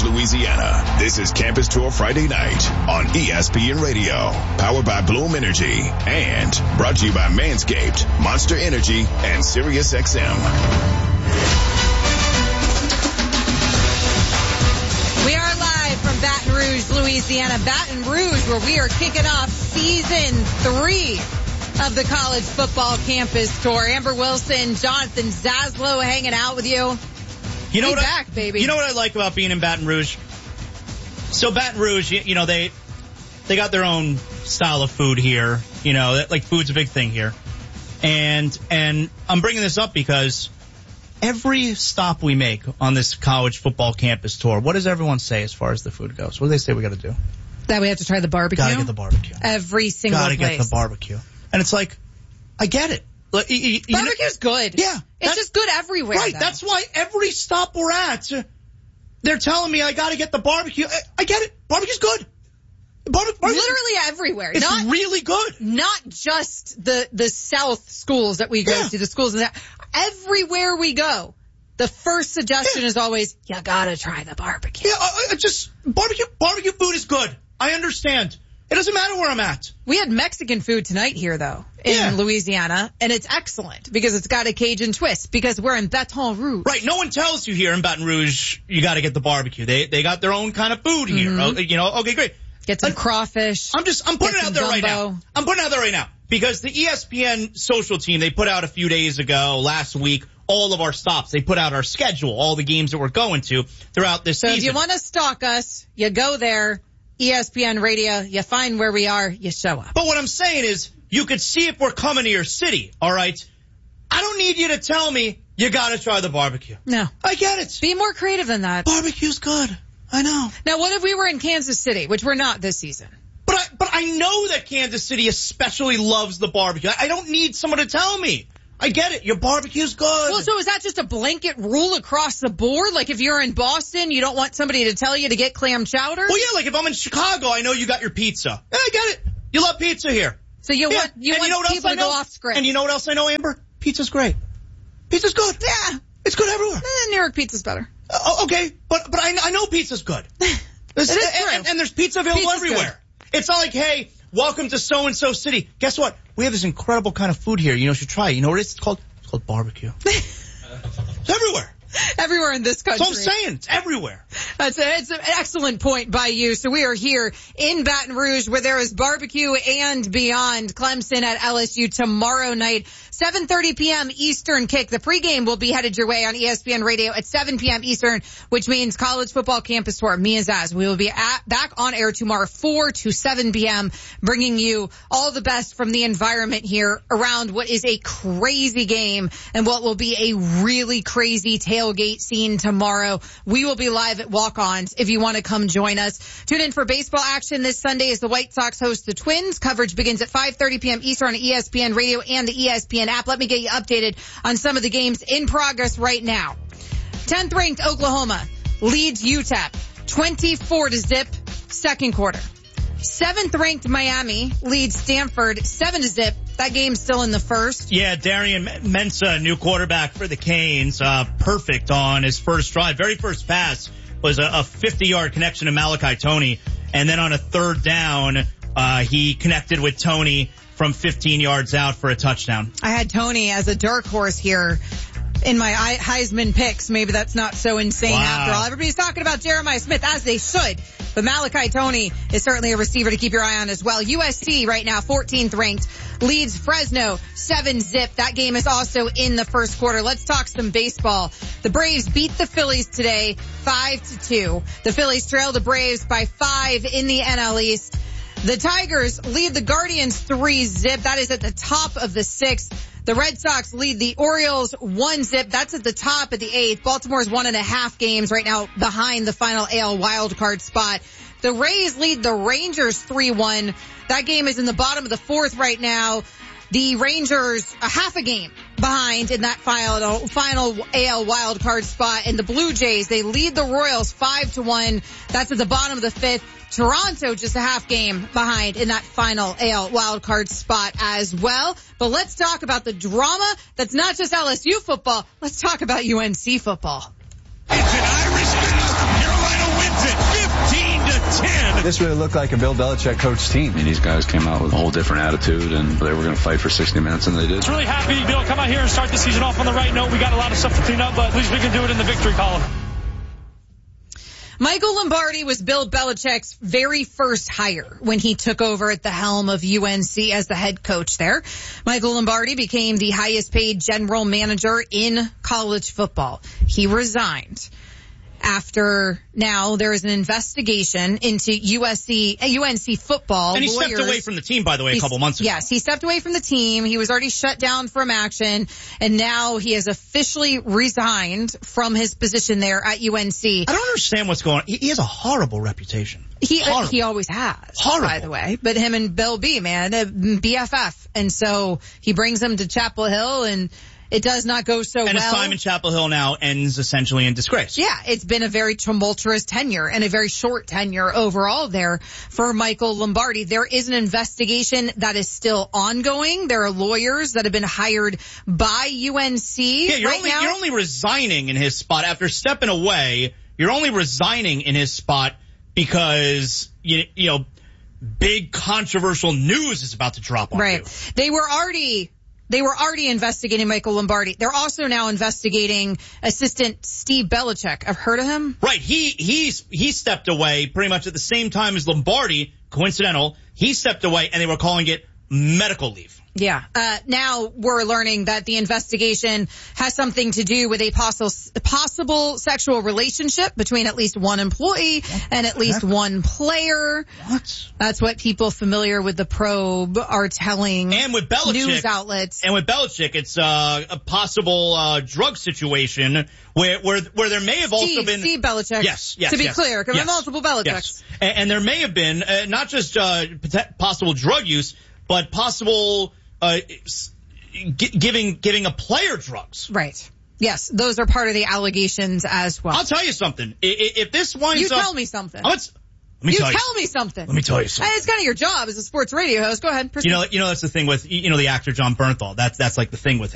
Rouge, Louisiana. This is Campus Tour Friday night on ESPN Radio, powered by Bloom Energy, and brought to you by Manscaped, Monster Energy, and Sirius XM. We are live from Baton Rouge, Louisiana. Baton Rouge, where we are kicking off season 3 of the college football campus tour. Amber Wilson, Jonathan Zaslow hanging out with you. You know baby. You know what I like about being in Baton Rouge? So Baton Rouge, you know, they got their own style of food here. You know, like food's a big thing here. And I'm bringing this up because every stop we make on this college football campus tour, what does everyone say as far as the food goes? What do they say we got to do? That we have to try the barbecue? Gotta get the barbecue. Every single place. Gotta get the barbecue. And it's like, I get it. Barbecue's good. Yeah. It's just good everywhere. Right. Though. That's why every stop we're at, they're telling me I gotta get the barbecue. I get it. Barbecue's good. Literally everywhere. It's really good. Not just the South schools that we go to, the schools that everywhere we go. The first suggestion is always, you gotta try the barbecue. Yeah, barbecue food is good. I understand. It doesn't matter where I'm at. We had Mexican food tonight here, though, in Louisiana, and it's excellent because it's got a Cajun twist because we're in Baton Rouge. Right. No one tells you here in Baton Rouge you got to get the barbecue. They got their own kind of food here. Mm-hmm. You know, okay, great. Get some crawfish. I'm putting it out there right now. I'm putting it out there right now because the ESPN social team, they put out a few days ago, last week, all of our stops. They put out our schedule, all the games that we're going to throughout this season. So if you want to stalk us, you go there. ESPN Radio, you find where we are, you show up. But what I'm saying is, you could see if we're coming to your city, all right? I don't need you to tell me you got to try the barbecue. No. I get it. Be more creative than that. Barbecue's good. I know. Now, what if we were in Kansas City, which we're not this season? But I know that Kansas City especially loves the barbecue. I don't need someone to tell me. I get it. Your barbecue's good. Well, so is that just a blanket rule across the board? Like if you're in Boston, you don't want somebody to tell you to get clam chowder? Well, yeah, like if I'm in Chicago, I know you got your pizza. Yeah, I get it. You love pizza here. So you want people to go off script. And you know what else I know, Amber? Pizza's great. Pizza's good. Yeah. It's good everywhere. New York pizza's better. Okay, but I know pizza's good. It is true. And there's pizza available everywhere. Good. It's not like, hey, welcome to so-and-so city. Guess what? We have this incredible kind of food here. You know, you should try it. You know what it is? It's called barbecue. It's everywhere. Everywhere in this country. That's what I'm saying. It's everywhere. It's an excellent point by you. So we are here in Baton Rouge where there is barbecue and beyond. Clemson at LSU tomorrow night, 7:30 p.m. Eastern kick. The pregame will be headed your way on ESPN Radio at 7 p.m. Eastern, which means college football campus tour. Me and Zaz, we will be back on air tomorrow 4 to 7 p.m., bringing you all the best from the environment here around what is a crazy game and what will be a really crazy tailgate scene tomorrow. We will be live at Walk-Ons if you want to come join us. Tune in for baseball action this Sunday as the White Sox host the Twins. Coverage begins at 5:30 p.m. Eastern on ESPN Radio and the ESPN app. Let me get you updated on some of the games in progress right now. 10th ranked Oklahoma leads UTEP 24-0 second quarter. 7th ranked Miami leads Stanford 7-0. That game's still in the first. Yeah, Darian Mensah, new quarterback for the Canes, perfect on his first drive. Very first pass was a 50-yard connection to Malachi Toney. And then on a third down, he connected with Toney from 15 yards out for a touchdown. I had Toney as a dark horse here in my Heisman picks. Maybe that's not so insane after all. Everybody's talking about Jeremiah Smith, as they should. But Malachi Toney is certainly a receiver to keep your eye on as well. USC right now, 14th ranked, leads Fresno 7-0. That game is also in the first quarter. Let's talk some baseball. The Braves beat the Phillies today 5-2. The Phillies trail the Braves by 5 in the NL East. The Tigers lead the Guardians 3-0. That is at the top of the 6th. The Red Sox lead the Orioles 1-0. That's at the top of the 8th. Baltimore's 1.5 games right now behind the final AL wildcard spot. The Rays lead the Rangers 3-1. That game is in the bottom of the 4th right now. The Rangers a half a game behind in that final AL wildcard spot. And the Blue Jays, they lead the Royals 5-1. That's at the bottom of the 5th. Toronto just a half game behind in that final AL wildcard spot as well. But let's talk about the drama that's not just LSU football. Let's talk about UNC football. It's an Irish fest. Carolina wins This really looked like a Bill Belichick coach team. These guys came out with a whole different attitude, and they were going to fight for 60 minutes, and they did. It's really happy to be able to come out here and start the season off on the right note. We got a lot of stuff to clean up, but at least we can do it in the victory column. Michael Lombardi was Bill Belichick's very first hire when he took over at the helm of UNC as the head coach there. Michael Lombardi became the highest paid general manager in college football. He resigned. After now, there is an investigation into UNC football. And he stepped away from the team, by the way, a couple months ago. Yes, he stepped away from the team. He was already shut down from action, and now he has officially resigned from his position there at UNC. I don't understand what's going on. He has a horrible reputation. He always has, horrible, by the way. But him and Bill B, man, BFF. And so he brings him to Chapel Hill, and it does not go so well. And his time in Chapel Hill now ends essentially in disgrace. Yeah, it's been a very tumultuous tenure and a very short tenure overall there for Michael Lombardi. There is an investigation that is still ongoing. There are lawyers that have been hired by UNC. Yeah, you're only resigning in his spot after stepping away. You're only resigning in his spot because, you know, big controversial news is about to drop on you. Right. They were already investigating Michael Lombardi. They're also now investigating assistant Steve Belichick. I've heard of him. Right. He stepped away pretty much at the same time as Lombardi. Coincidental. He stepped away, and they were calling it medical leave. Yeah. Now we're learning that the investigation has something to do with a possible sexual relationship between at least one employee and at least one player. What? That's what people familiar with the probe are telling and with Belichick, news outlets. And with Belichick, it's a possible drug situation where there may have also been Steve Belichick. Yes. To be clear, because there are multiple Belichicks. Yes. And there may have been not just possible drug use, but possible giving a player drugs. Right. Yes, those are part of the allegations as well. I'll tell you something. If this winds up... You tell me something. Let me tell me something. Let me tell you something. It's kind of your job as a sports radio host. Go ahead. Proceed. You know, that's the thing with, the actor John Bernthal. That's like the thing with